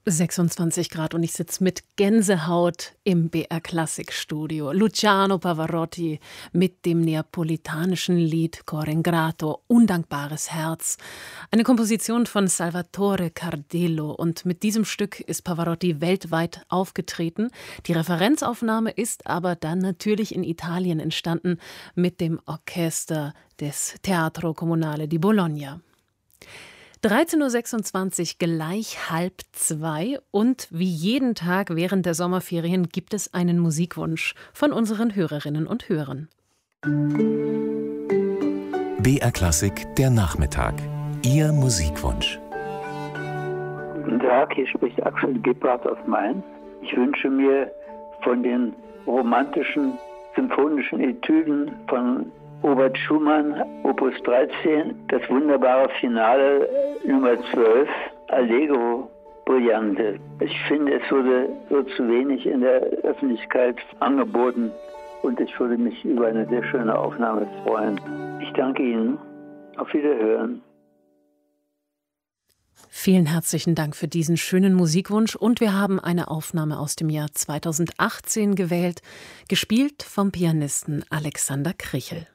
26 Grad und ich sitze mit Gänsehaut im BR Klassik Studio. Luciano Pavarotti mit dem neapolitanischen Lied Cor ingrato, Undankbares Herz. Eine Komposition von Salvatore Cardillo, und mit diesem Stück ist Pavarotti weltweit aufgetreten. Die Referenzaufnahme ist aber dann natürlich in Italien entstanden mit dem Orchester des Teatro Comunale di Bologna. 13.26 Uhr, gleich 1:30, und wie jeden Tag während der Sommerferien gibt es einen Musikwunsch von unseren Hörerinnen und Hörern. BR Klassik, der Nachmittag. Ihr Musikwunsch. Guten Tag, hier spricht Axel Gebhardt aus Mainz. Ich wünsche mir von den romantischen symphonischen Etüden von Robert Schumann, Opus 13, das wunderbare Finale Nummer 12, Allegro Brillante. Ich finde, es wurde so zu wenig in der Öffentlichkeit angeboten und ich würde mich über eine sehr schöne Aufnahme freuen. Ich danke Ihnen. Auf Wiederhören. Vielen herzlichen Dank für diesen schönen Musikwunsch, und wir haben eine Aufnahme aus dem Jahr 2018 gewählt, gespielt vom Pianisten Alexander Krichel.